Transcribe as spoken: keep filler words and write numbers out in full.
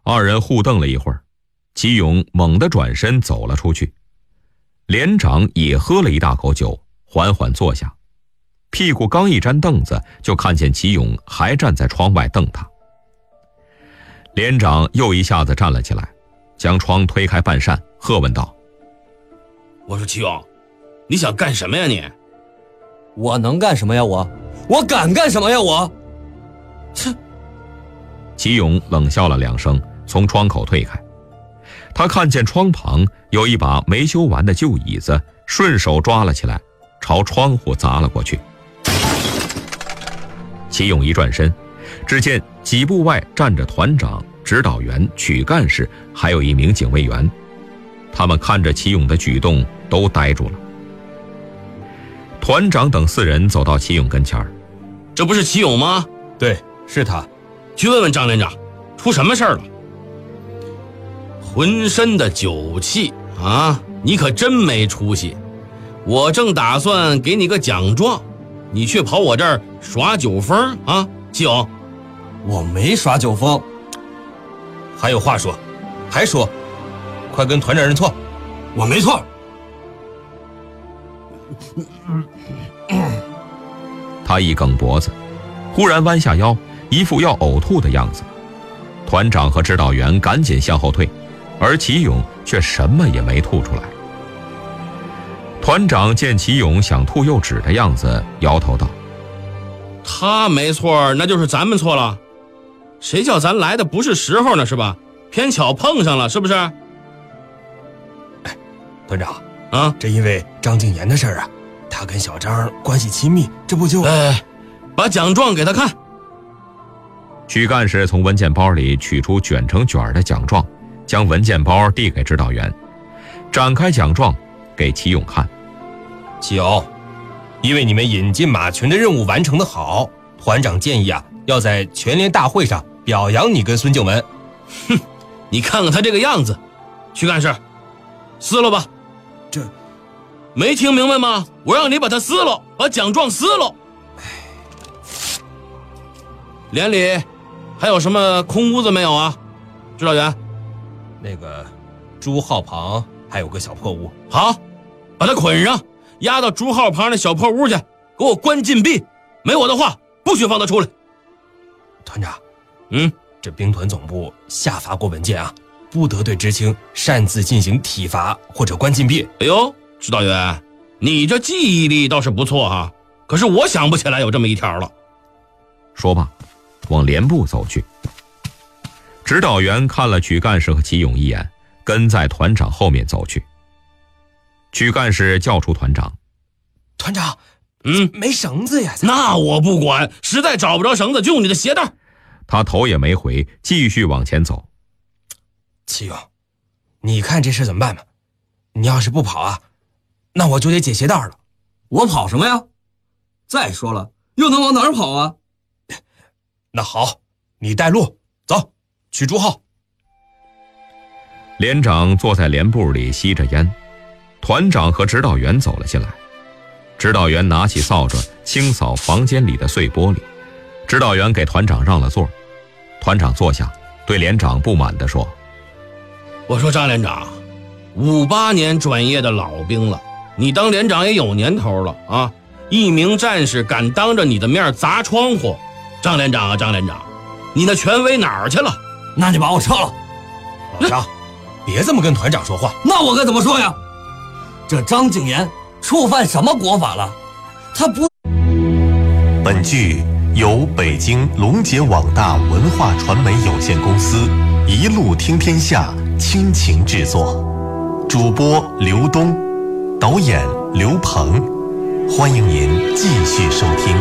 二人互瞪了一会儿，齐勇猛地转身走了出去。连长也喝了一大口酒，缓缓坐下，屁股刚一沾凳子，就看见齐勇还站在窗外瞪他。连长又一下子站了起来，将窗推开半扇，喝问道： 我说齐勇，你想干什么呀你？ 我能干什么呀我？我敢干什么呀我？ 切！ 齐勇冷笑了两声，从窗口退开。他看见窗旁有一把没修完的旧椅子，顺手抓了起来，朝窗户砸了过去。齐勇一转身，只见几步外站着团长、指导员、曲干事，还有一名警卫员。他们看着齐勇的举动，都呆住了。团长等四人走到齐勇跟前儿： 这不是齐勇吗？ 对，是他。 去问问张连长，出什么事儿了？浑身的酒气啊，你可真没出息！我正打算给你个奖状，你却跑我这儿耍酒疯啊！齐勇， 我没耍酒疯。还有话说，还说，快跟团长认错。 我没错。 他一梗脖子，忽然弯下腰，一副要呕吐的样子。团长和指导员赶紧向后退，而齐勇却什么也没吐出来。团长见齐勇想吐又止的样子，摇头道： 他没错，那就是咱们错了。谁叫咱来的不是时候呢，是吧？偏巧碰上了，是不是？哎， 团长啊， 这因为张敬言的事儿啊，他跟小张关系亲密，这不就…… 哎，把奖状给他看。 曲干事从文件包里取出卷成卷的奖状，将文件包递给指导员，展开奖状给齐勇看。 齐勇，因为你们引进马群的任务完成得好，团长建议啊，要在全连大会上表扬你跟孙静文。 哼，你看看他这个样子，曲干事，撕了吧。 这没听明白吗？我让你把它撕了，把奖状撕了。连里还有什么空屋子没有啊？指导员， 那个朱号旁还有个小破屋。 好，把它捆上，押到朱号旁的小破屋去，给我关禁闭。没我的话，不许放他出来。 团长， 嗯， 这兵团总部下发过文件啊，不得对知青擅自进行体罚或者关禁闭。 哎呦，指导员，你这记忆力倒是不错啊，可是我想不起来有这么一条了。 说罢，往连部走去。指导员看了曲干事和齐勇一眼，跟在团长后面走去。曲干事叫出团长： 团长， 嗯， 没绳子呀。 那我不管，实在找不着绳子，就用你的鞋带。 他头也没回，继续往前走。 齐勇，你看这事怎么办吧？你要是不跑啊，那我就得解鞋带了。 我跑什么呀？再说了，又能往哪儿跑啊？ 那好，你带路，走，去朱号。 连长坐在连部里吸着烟，团长和指导员走了进来。指导员拿起扫帚清扫房间里的碎玻璃，指导员给团长让了座。团长坐下，对连长不满地说： 我说张连长，五八年转业的老兵了，你当连长也有年头了啊！一名战士敢当着你的面砸窗户，张连长啊，张连长，你那权威哪儿去了？ 那就把我撤了。 老张，别这么跟团长说话。 那我该怎么说呀？这张敬言触犯什么国法了？他不…… 本剧由北京龙杰网大文化传媒有限公司一路听天下倾情制作，主播刘东，导演刘鹏，欢迎您继续收听。